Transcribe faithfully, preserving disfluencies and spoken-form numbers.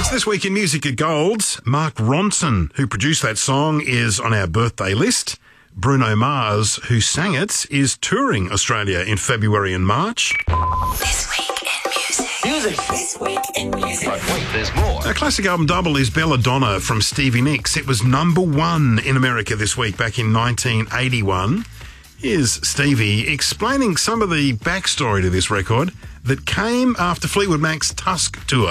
It's This Week in Music at Gold's. Mark Ronson, who produced that song, is on our birthday list. Bruno Mars, who sang it, is touring Australia in February and March. This Week in Music. Music. This Week in Music. But wait, there's more. Our classic album double is Belladonna from Stevie Nicks. It was number one in America this week back in nineteen eighty-one. Here's Stevie explaining some of the backstory to this record that came after Fleetwood Mac's Tusk tour.